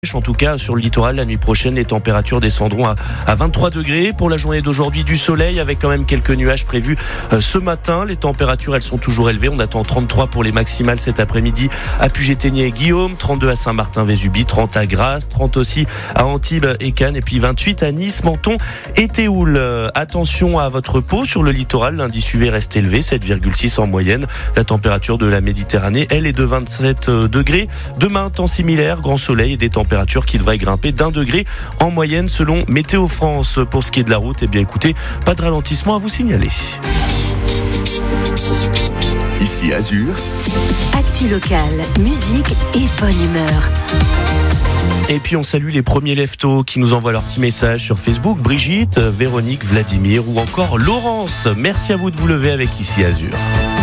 En tout cas, sur le littoral, la nuit prochaine, les températures descendront à 23 degrés. Pour la journée d'aujourd'hui, du soleil avec quand même quelques nuages prévus ce matin. Les températures, elles sont toujours élevées. On attend 33 pour les maximales cet après-midi à Puget-Théniers et Guillaume, 32 à Saint-Martin-Vésubie, 30 à Grasse, 30 aussi à Antibes et Cannes, et puis 28 à Nice, Menton et Théoul. Attention à votre peau sur le littoral. L'indice UV reste élevé, 7,6 en moyenne. La température de la Méditerranée, elle, est de 27 degrés. Demain, temps similaire, grand soleil et des températures qui devrait grimper d'1 degré en moyenne selon Météo France. Pour ce qui est de la route, eh bien écoutez, pas de ralentissement à vous signaler. Ici Azur. Actu locale, musique et bonne humeur. Et puis on salue les premiers leftos qui nous envoient leurs petits messages sur Facebook. Brigitte, Véronique, Vladimir ou encore Laurence. Merci à vous de vous lever avec Ici Azur.